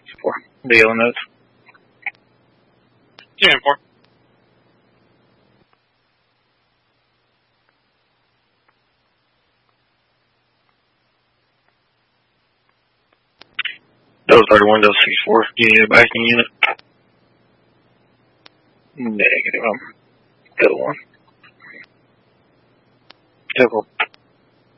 4. The yellow notes. Unit 4. Delta 31, Delta 64. Do you need a backing unit? Negative. Delta 1. Typical